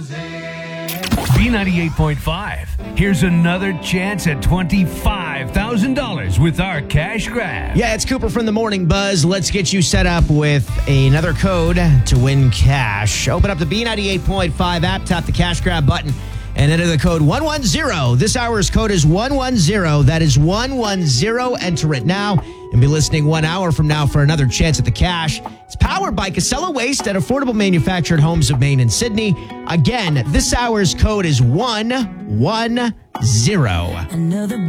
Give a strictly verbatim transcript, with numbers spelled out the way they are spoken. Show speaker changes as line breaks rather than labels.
B ninety-eight point five. Here's another chance at twenty-five thousand dollars with our cash grab.
Yeah, it's Cooper from the Morning Buzz. Let's get you set up with another code to win cash. Open up the B ninety-eight point five app, tap the cash grab button, and enter the code one one zero. This hour's code is one one zero. That is one one zero. Enter it now and be listening one hour from now for another chance at the cash. It's powered by Casella Waste at Affordable Manufactured Homes of Maine and Sydney. Again, this hour's code is one one zero. Another